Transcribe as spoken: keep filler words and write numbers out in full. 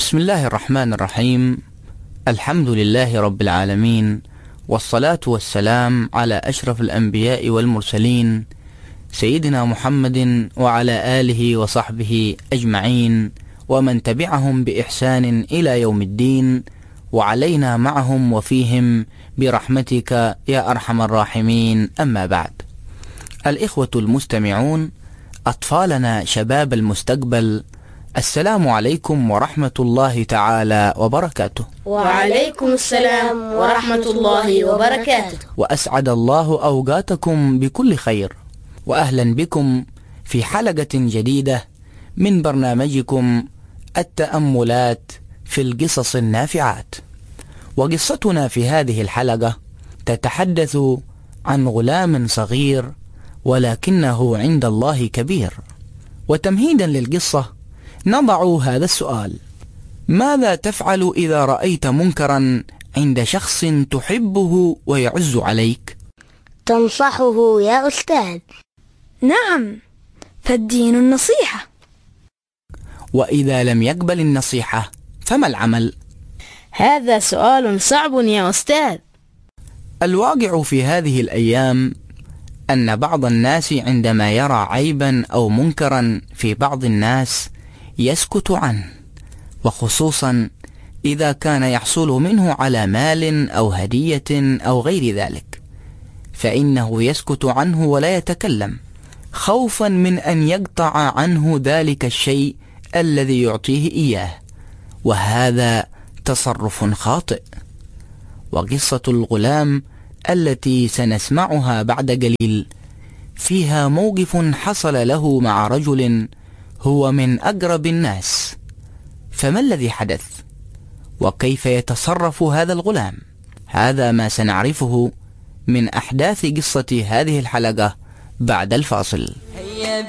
بسم الله الرحمن الرحيم. الحمد لله رب العالمين، والصلاة والسلام على أشرف الأنبياء والمرسلين سيدنا محمد وعلى آله وصحبه أجمعين، ومن تبعهم بإحسان إلى يوم الدين، وعلينا معهم وفيهم برحمتك يا أرحم الراحمين. أما بعد، الإخوة المستمعون، أطفالنا شباب المستقبل، السلام عليكم ورحمة الله تعالى وبركاته. وعليكم السلام ورحمة الله وبركاته. وأسعد الله أوقاتكم بكل خير، وأهلا بكم في حلقة جديدة من برنامجكم التأملات في القصص النافعات. وقصتنا في هذه الحلقة تتحدث عن غلام صغير ولكنه عند الله كبير. وتمهيدا للقصة نضع هذا السؤال: ماذا تفعل إذا رأيت منكرا عند شخص تحبه ويعز عليك؟ تنصحه يا أستاذ. نعم، فالدين النصيحة. وإذا لم يقبل النصيحة فما العمل؟ هذا سؤال صعب يا أستاذ. الواقع في هذه الأيام أن بعض الناس عندما يرى عيبا أو منكرا في بعض الناس يسكت عنه، وخصوصا إذا كان يحصل منه على مال أو هدية أو غير ذلك، فإنه يسكت عنه ولا يتكلم، خوفا من أن يقطع عنه ذلك الشيء الذي يعطيه إياه، وهذا تصرف خاطئ. وقصة الغلام التي سنسمعها بعد قليل فيها موقف حصل له مع رجل هو من أقرب الناس. فما الذي حدث؟ وكيف يتصرف هذا الغلام؟ هذا ما سنعرفه من أحداث قصة هذه الحلقة بعد الفاصل.